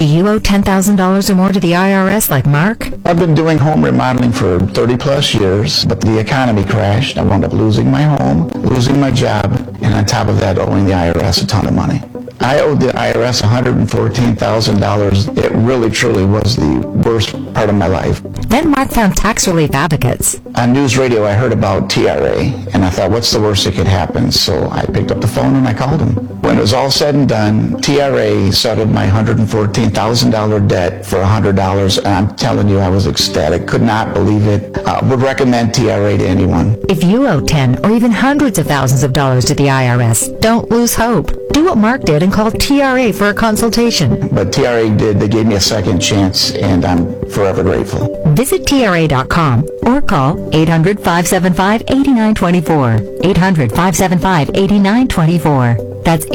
Do you owe $10,000 or more to the IRS like Mark? I've been doing home remodeling for 30 plus years, but the economy crashed. I wound up losing my home, losing my job, and on top of that, owing the IRS a ton of money. I owed the IRS $114,000. It really, truly was the worst part of my life. Then Mark found tax relief advocates. On news radio, I heard about TRA, and I thought, what's the worst that could happen? So I picked up the phone and I called them. When it was all said and done, TRA settled my $114,000 debt for $100, and I'm telling you, I was ecstatic. Could not believe it. Would recommend TRA to anyone. If you owe 10 or even hundreds of thousands of dollars to the IRS, don't lose hope. Do what Mark did and call TRA for a consultation. But TRA did. They gave me a second chance, and I'm forever grateful. Visit TRA.com or call 800-575-8924. 800-575-8924. That's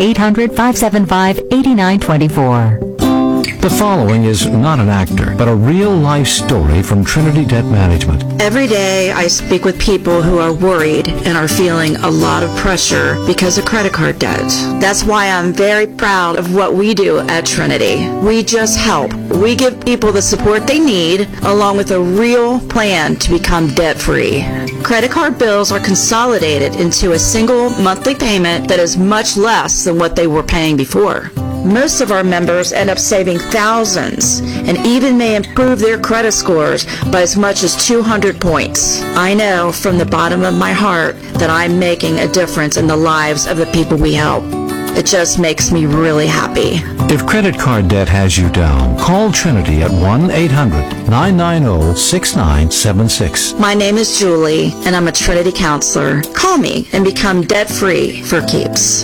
800-575-8924. The following is not an actor, but a real-life story from Trinity Debt Management. Every day I speak with people who are worried and are feeling a lot of pressure because of credit card debt. That's why I'm very proud of what we do at Trinity. We just help. We give people the support they need along with a real plan to become debt-free. Credit card bills are consolidated into a single monthly payment that is much less than what they were paying before. Most of our members end up saving thousands and even may improve their credit scores by as much as 200 points. I know from the bottom of my heart that I'm making a difference in the lives of the people we help. It just makes me really happy. If credit card debt has you down, call Trinity at 1-800-990-6976. My name is Julie, and I'm a Trinity counselor. Call me and become debt-free for keeps.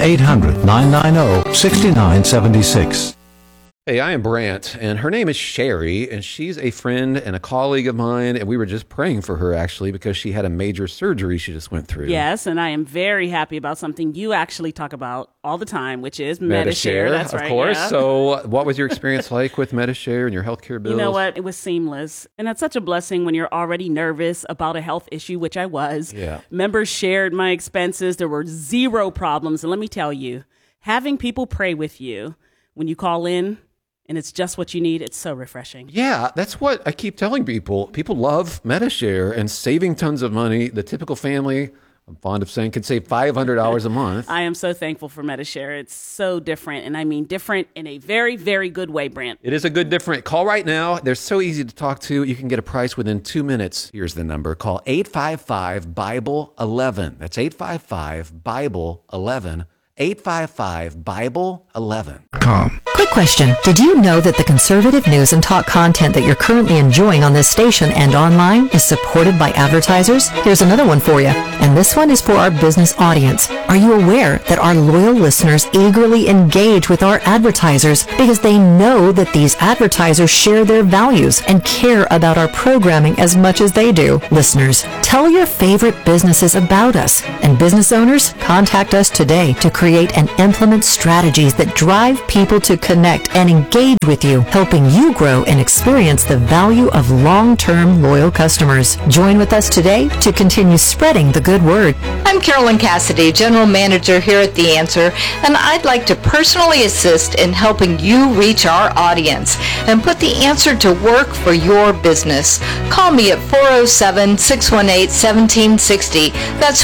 1-800-990-6976. Hey, I am Brant, and her name is Sherry, and she's a friend and a colleague of mine, and we were just praying for her, actually, because she had a major surgery she just went through. Yes, and I am very happy about something you actually talk about all the time, which is Medi-Share. That's right, of course. Yeah. So what was your experience like with Medi-Share and your healthcare bills? You know what? It was seamless, and that's such a blessing when you're already nervous about a health issue, which I was. Yeah. Members shared my expenses. There were zero problems, and let me tell you, having people pray with you when you call in, and it's just what you need, it's so refreshing. Yeah, that's what I keep telling people. People love Medi-Share and saving tons of money. The typical family, I'm fond of saying, can save $500 a month. I am so thankful for Medi-Share. It's so different, and I mean different in a very, very good way, Brant. It is a good different. Call right now. They're so easy to talk to. You can get a price within 2 minutes. Here's the number. Call 855-BIBLE-11. That's 855-BIBLE-11. 855-BIBLE-11. Quick question. Did you know that the conservative news and talk content that you're currently enjoying on this station and online is supported by advertisers? Here's another one for you. And this one is for our business audience. Are you aware that our loyal listeners eagerly engage with our advertisers because they know that these advertisers share their values and care about our programming as much as they do? Listeners, tell your favorite businesses about us. And business owners, contact us today to create and implement strategies that drive people to connect and engage with you, helping you grow and experience the value of long-term loyal customers. Join with us today to continue spreading the good word. I'm Carolyn Cassidy, General Manager here at The Answer, and I'd like to personally assist in helping you reach our audience and put The Answer to work for your business. Call me at 407-618-1760. That's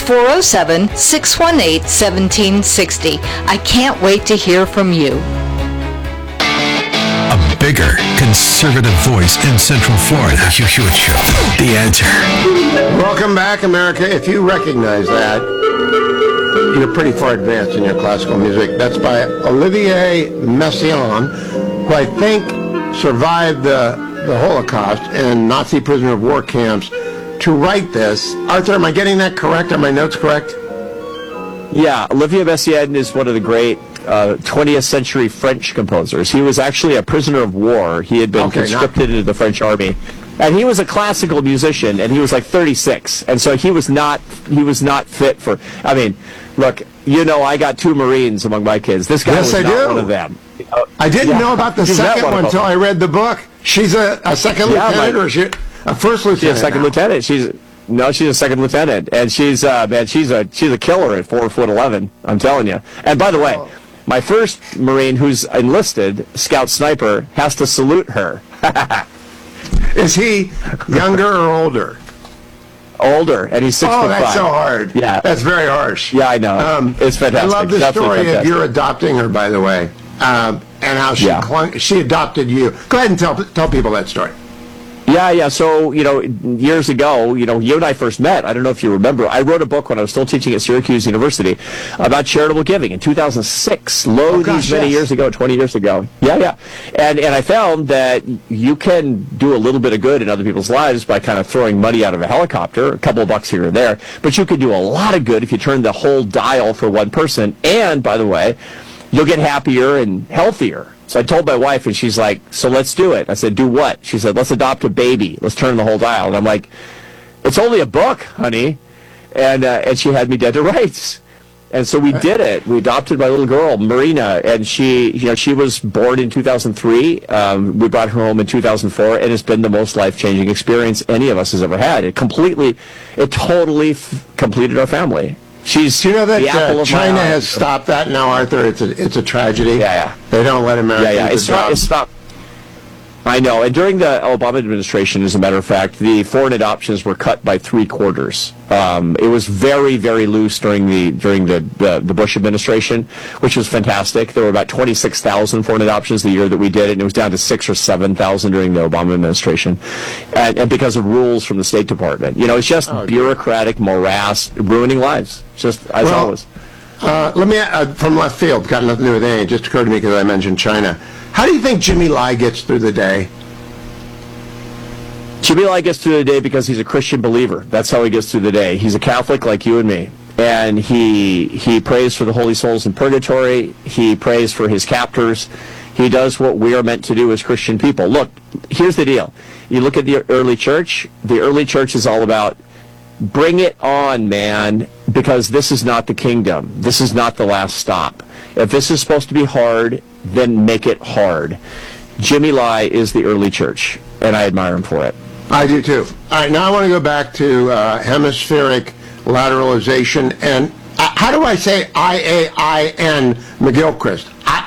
407-618-1760. I can't wait to hear from you. A bigger conservative voice in Central Florida. The Hugh Hewitt Show. The Answer. Welcome back, America. If you recognize that, you're pretty far advanced in your classical music. That's by Olivier Messiaen, who I think survived the Holocaust and Nazi prisoner of war camps to write this. Arthur, am I getting that correct? Are my notes correct? Yeah, Olivier Messiaen is one of the great 20th century French composers. He was actually a prisoner of war. He had been conscripted into the French army. And he was a classical musician, and he was like 36. And so he was not fit for, I mean, look, you know, I got 2 Marines among my kids. This guy was not one of them. I didn't know about the second one until I read the book. She's a second lieutenant, or she a first lieutenant? She's a second lieutenant. She's a second lieutenant, and she's a killer at 4'11". I'm telling you. And by the way, My first Marine, who's enlisted, Scout Sniper, has to salute her. Is he younger or older? Older, and he's 6'5". Oh, that's so hard. Yeah. That's very harsh. Yeah, I know. It's fantastic. I love the Definitely story fantastic. of your adopting her, by the way, and how she adopted you. Go ahead and tell people that story. Yeah. So, years ago, you and I first met. I don't know if you remember. I wrote a book when I was still teaching at Syracuse University about charitable giving in 2006. Many years ago, 20 years ago. Yeah. And I found that you can do a little bit of good in other people's lives by kind of throwing money out of a helicopter, a couple of bucks here or there. But you can do a lot of good if you turn the whole dial for one person. And, by the way, you'll get happier and healthier. So I told my wife, and she's like, so let's do it. I said, do what? She said, let's adopt a baby. Let's turn the whole dial. And I'm like, it's only a book, honey. And she had me dead to rights. And so we did it. We adopted my little girl, Marina, and she was born in 2003. We brought her home in 2004, and it's been the most life-changing experience any of us has ever had. It totally completed our family. Do you know that China has stopped that now, Arthur? It's a tragedy. Yeah. They don't let Americans adopt. It's stopped. I know. And during the Obama administration, as a matter of fact, the foreign adoptions were cut by 3/4. It was very, very loose during the Bush administration, which was fantastic. There were about 26,000 foreign adoptions the year that we did it, and it was down to 6,000 or 7,000 during the Obama administration, and because of rules from the State Department. It's just bureaucratic morass ruining lives, just as always. Let me, from left field, got nothing to do with anything. It just occurred to me because I mentioned China. How do you think Jimmy Lai gets through the day? Jimmy Lai gets through the day because he's a Christian believer. That's how he gets through the day. He's a Catholic like you and me. And he prays for the holy souls in purgatory. He prays for his captors. He does what we are meant to do as Christian people. Look, here's the deal. You look at the early church. The early church is all about bring it on, man, because this is not the kingdom. This is not the last stop. If this is supposed to be hard, then make it hard. Jimmy Lai is the early church, and I admire him for it. I do too. All right, now I want to go back to hemispheric lateralization. And how do I say I-A-I-N McGilchrist?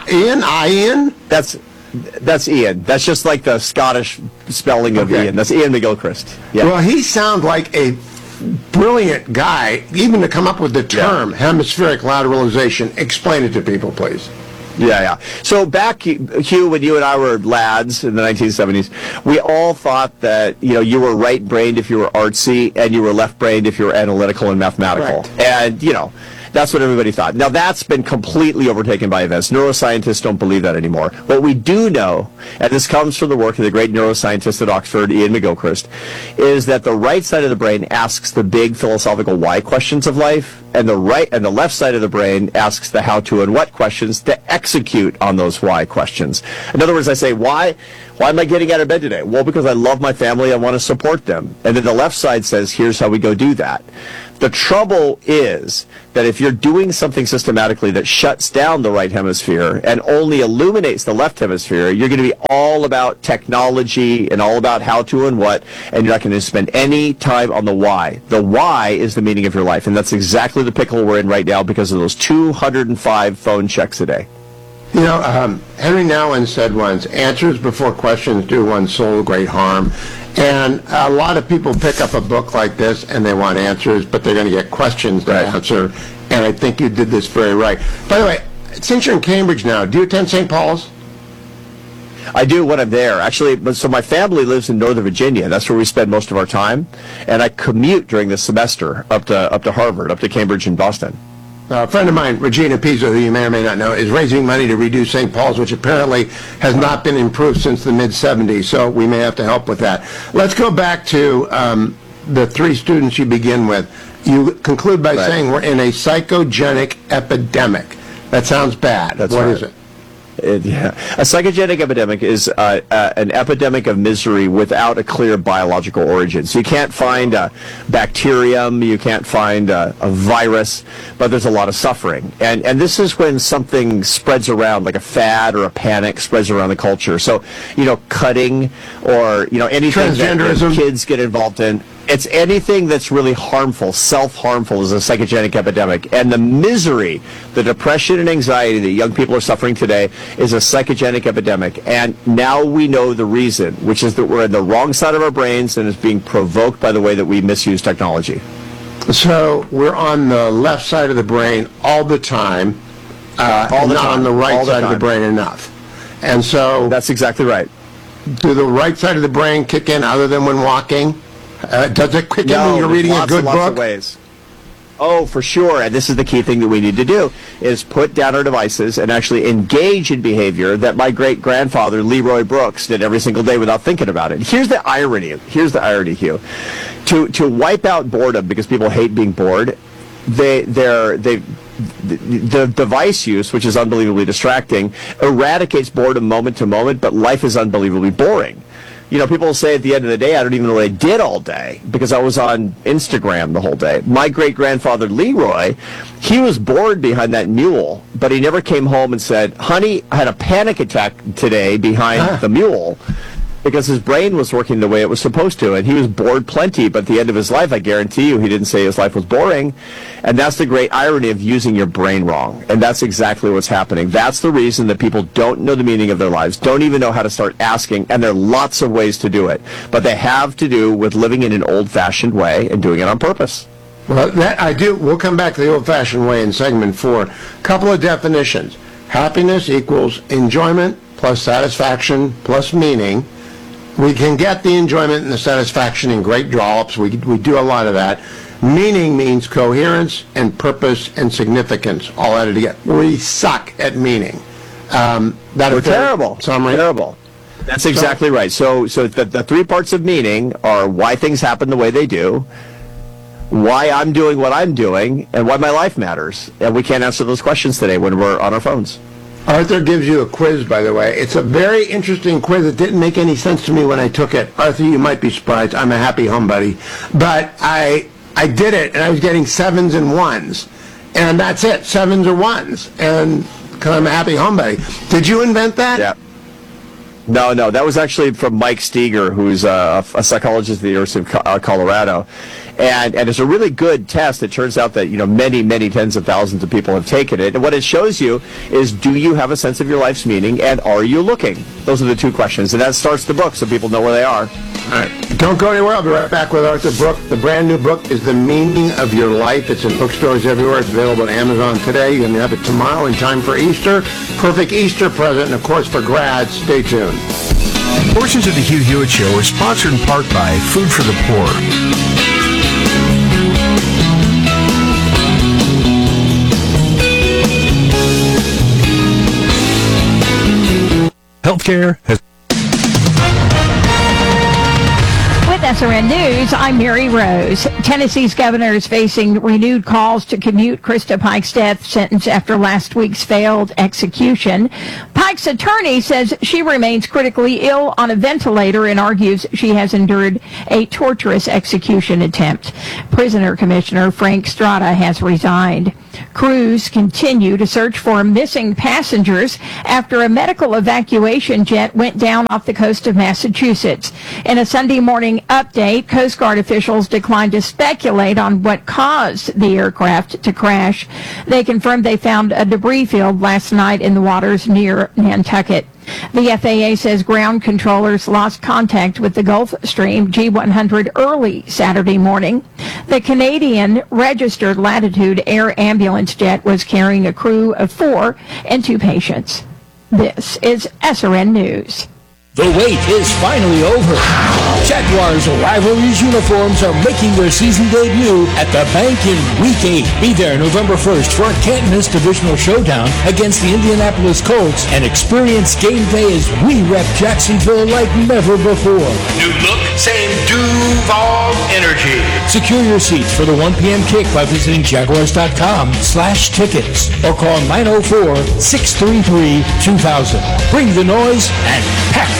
Ian? That's Ian. That's just like the Scottish spelling of Ian. That's Ian McGilchrist. Yeah. Well, he sounds like a brilliant guy, even to come up with the term hemispheric lateralization. Explain it to people, please. Yeah. So back, Hugh, when you and I were lads in the 1970s, we all thought that, you were right-brained if you were artsy, and you were left-brained if you were analytical and mathematical. Right. And, that's what everybody thought. Now, that's been completely overtaken by events. Neuroscientists don't believe that anymore. What we do know, and this comes from the work of the great neuroscientist at Oxford, Ian McGilchrist, is that the right side of the brain asks the big philosophical why questions of life, and the left side of the brain asks the how to and what questions to execute on those why questions. In other words, I say, why am I getting out of bed today? Well, because I love my family, I want to support them. And then the left side says, here's how we go do that. The trouble is that if you're doing something systematically that shuts down the right hemisphere and only illuminates the left hemisphere, you're going to be all about technology and all about how to and what, and you're not going to spend any time on the why. The why is the meaning of your life, and that's exactly the pickle we're in right now because of those 205 phone checks a day. Henry Nouwen said once, answers before questions do one's soul great harm. And a lot of people pick up a book like this and they want answers, but they're going to get questions to answer. And I think you did this very right. By the way, since you're in Cambridge now, do you attend St. Paul's? I do when I'm there. Actually, so my family lives in Northern Virginia. That's where we spend most of our time. And I commute during the semester up to Harvard, up to Cambridge and Boston. A friend of mine, Regina Pizzo, who you may or may not know, is raising money to redo St. Paul's, which apparently has not been improved since the mid-'70s, so we may have to help with that. Let's go back to the three students you begin with. You conclude by saying we're in a psychogenic epidemic. That sounds bad. What is it? A psychogenic epidemic is an epidemic of misery without a clear biological origin. So you can't find a bacterium, you can't find a virus, but there's a lot of suffering. And this is when something spreads around, like a fad or a panic spreads around the culture. So, cutting or, anything that kids get involved in. It's anything that's really harmful, self-harmful is a psychogenic epidemic. And the misery, the depression and anxiety that young people are suffering today is a psychogenic epidemic. And now we know the reason, which is that we're in the wrong side of our brains and it's being provoked by the way that we misuse technology. So we're on the left side of the brain all the time, not on the right side of the brain enough. And so... That's exactly right. Do the right side of the brain kick in other than when walking? Does it kick in when you're reading a good book? Lots of ways. Oh, for sure. And this is the key thing that we need to do, is put down our devices and actually engage in behavior that my great-grandfather, Leroy Brooks, did every single day without thinking about it. Here's the irony, Hugh. To wipe out boredom, because people hate being bored, the device use, which is unbelievably distracting, eradicates boredom moment to moment, but life is unbelievably boring. You know, people say at the end of the day, I don't even know what I did all day because I was on Instagram the whole day. My great-grandfather, Leroy, he was bored behind that mule, but he never came home and said, honey, I had a panic attack today behind the mule, because his brain was working the way it was supposed to, and he was bored plenty, but at the end of his life, I guarantee you, he didn't say his life was boring. And that's the great irony of using your brain wrong. And that's exactly what's happening. That's the reason that people don't know the meaning of their lives, don't even know how to start asking, and there are lots of ways to do it. But they have to do with living in an old-fashioned way and doing it on purpose. Well, that I do. We'll come back to the old-fashioned way in segment 4. A couple of definitions. Happiness equals enjoyment plus satisfaction plus meaning. We can get the enjoyment and the satisfaction in great dollops. We do a lot of that. Meaning means coherence and purpose and significance all added together. We suck at meaning. We're terrible. Summary? Terrible. That's exactly right. So the 3 parts of meaning are why things happen the way they do, why I'm doing what I'm doing, and why my life matters. And we can't answer those questions today when we're on our phones. Arthur gives you a quiz, by the way. It's a very interesting quiz. It didn't make any sense to me when I took it. Arthur, you might be surprised. I'm a happy home buddy. But I did it, and I was getting 7s and 1s. And that's it, 7s or 1s. And because I'm a happy home buddy. Did you invent that? Yeah. No, that was actually from Mike Steger, who's a psychologist at the University of Colorado. And it's a really good test. It turns out that, many tens of thousands of people have taken it. And what it shows you is, do you have a sense of your life's meaning, and are you looking? Those are the 2 questions. And that starts the book so people know where they are. All right. Don't go anywhere. I'll be right back with Arthur Brooke. The brand new book is The Meaning of Your Life. It's in bookstores everywhere. It's available on Amazon today. You're going to have it tomorrow in time for Easter. Perfect Easter present. And, of course, for grads, stay tuned. Portions of the Hugh Hewitt Show are sponsored in part by Food for the Poor. Healthcare has... With SRN News, I'm Mary Rose. Tennessee's governor is facing renewed calls to commute Krista Pike's death sentence after last week's failed execution. Pike's attorney says she remains critically ill on a ventilator and argues she has endured a torturous execution attempt. Prisoner Commissioner Frank Strada has resigned. Crews continue to search for missing passengers after a medical evacuation jet went down off the coast of Massachusetts. In a Sunday morning update, Coast Guard officials declined to speculate on what caused the aircraft to crash. They confirmed they found a debris field last night in the waters near Nantucket. The FAA says ground controllers lost contact with the Gulfstream G100 early Saturday morning. The Canadian registered Latitude Air ambulance jet was carrying a crew of 4 and 2 patients. This is SRN News. The wait is finally over. Jaguars Rivalries uniforms are making their season debut at the Bank in Week 8. Be there November 1st for a Canton-Miss divisional showdown against the Indianapolis Colts and experience game day as we rep Jacksonville like never before. New look, same Duval energy. Secure your seats for the 1 p.m. kick by visiting Jaguars.com/tickets or call 904-633-2000. Bring the noise and pack the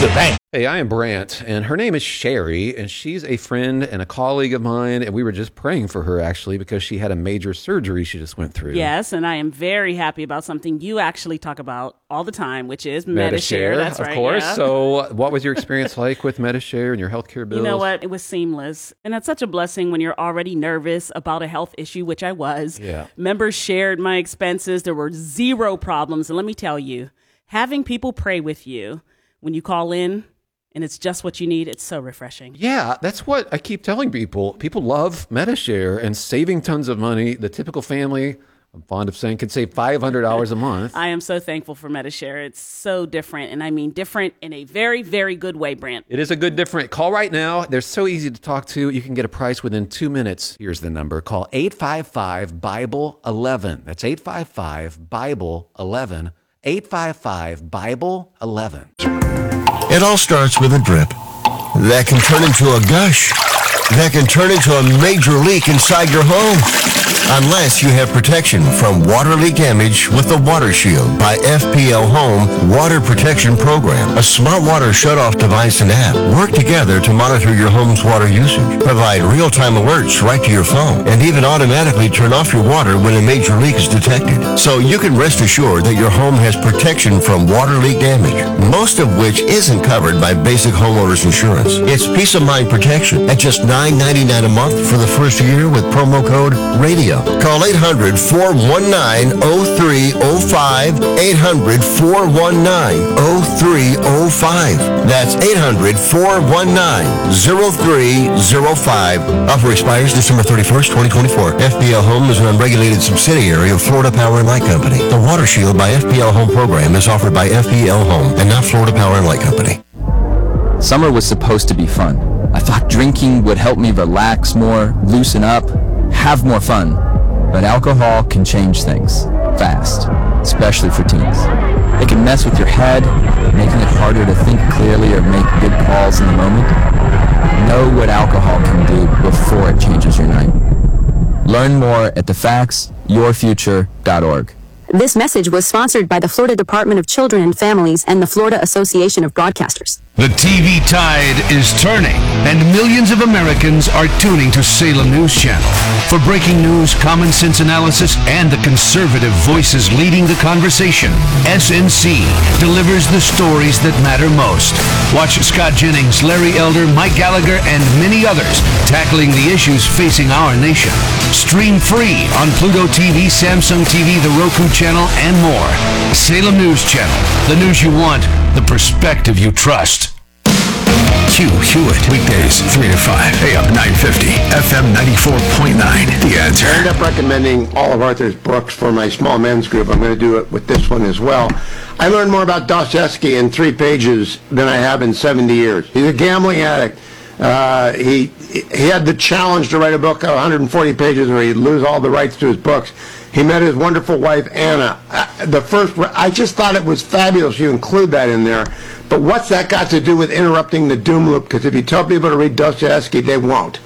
the bank. Hey, I am Brant, and her name is Sherry, and she's a friend and a colleague of mine, and we were just praying for her, actually, because she had a major surgery she just went through. Yes, and I am very happy about something you actually talk about all the time, which is Medi-Share. That's right. Of course. Yeah. So what was your experience like with Medi-Share and your healthcare bills? You know what? It was seamless. And that's such a blessing when you're already nervous about a health issue, which I was. Yeah. Members shared my expenses. There were zero problems. And let me tell you, having people pray with you when you call in, and it's just what you need, it's so refreshing. Yeah, that's what I keep telling people. People love Medi-Share and saving tons of money. The typical family, I'm fond of saying, can save $500 a month. I am so thankful for Medi-Share. It's so different, and I mean different in a very, very good way, Brant. It is a good different. Call right now. They're so easy to talk to. You can get a price within 2 minutes. Here's the number. Call 855-BIBLE-11. That's 855-BIBLE-11. 855-BIBLE-11. It all starts with a drip that can turn into a gush, that can turn into a major leak inside your home. Unless you have protection from water leak damage with the Water Shield by FPL Home Water Protection Program. A smart water shutoff device and app work together to monitor your home's water usage, provide real-time alerts right to your phone, and even automatically turn off your water when a major leak is detected. So you can rest assured that your home has protection from water leak damage, most of which isn't covered by basic homeowners insurance. It's peace of mind protection at just $9.99 a month for the first year with promo code RADIO. Call 800-419-0305, 800-419-0305. That's 800-419-0305. Offer expires December 31st, 2024. FPL Home is an unregulated subsidiary of Florida Power & Light Company. The Water Shield by FPL Home program is offered by FPL Home and not Florida Power & Light Company. Summer was supposed to be fun. I thought drinking would help me relax more, loosen up, have more fun. But alcohol can change things fast, especially for teens. It can mess with your head, making it harder to think clearly or make good calls in the moment. Know what alcohol can do before it changes your night. Learn more at thefactsyourfuture.org. This message was sponsored by the Florida Department of Children and Families and the Florida Association of Broadcasters. The TV tide is turning, and millions of Americans are tuning to Salem News Channel. For breaking news, common sense analysis, and the conservative voices leading the conversation, SNC delivers the stories that matter most. Watch Scott Jennings, Larry Elder, Mike Gallagher, and many others tackling the issues facing our nation. Stream free on Pluto TV, Samsung TV, the Roku channel, and more. Salem News Channel, the news you want, the perspective you trust. Hugh Hewitt, weekdays 3 to 5, AM 950, FM 94.9. The Answer. I end up recommending all of Arthur's books for my small men's group. I'm going to do it with this one as well. I learned more about Dostoevsky in 3 pages than I have in 70 years. He's a gambling addict. He had the challenge to write a book of 140 pages where he'd lose all the rights to his books. He met his wonderful wife, Anna. I just thought it was fabulous you include that in there. But what's that got to do with interrupting the doom loop? Because if you tell people to read Dostoevsky, they won't.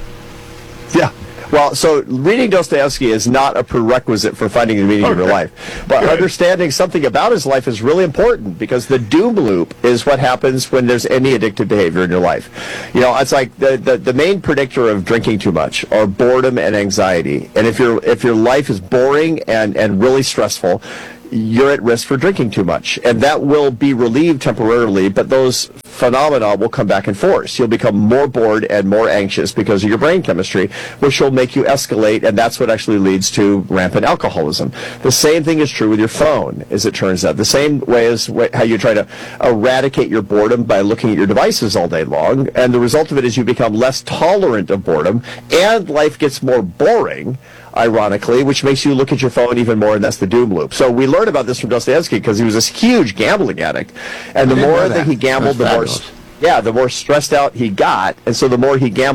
Yeah. Well, so reading Dostoevsky is not a prerequisite for finding the meaning of your life. But understanding something about his life is really important, because the doom loop is what happens when there's any addictive behavior in your life. You know, it's like the main predictor of drinking too much are boredom and anxiety. And if your life is boring and really stressful, you're at risk for drinking too much. And that will be relieved temporarily, but those phenomena will come back in force. You'll become more bored and more anxious because of your brain chemistry, which will make you escalate, and that's what actually leads to rampant alcoholism. The same thing is true with your phone, as it turns out. The same way as how you try to eradicate your boredom by looking at your devices all day long, and the result of it is you become less tolerant of boredom, and life gets more boring, ironically, which makes you look at your phone even more, and that's the doom loop. So we learned about this from Dostoevsky because he was this huge gambling addict, and the more that he gambled, the more stressed out he got, and so the more he gambled,